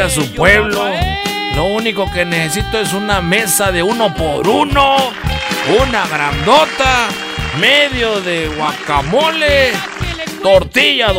a su pueblo. Lo único que necesito es una mesa de 1x1, una grandota, medio de guacamole, tortilla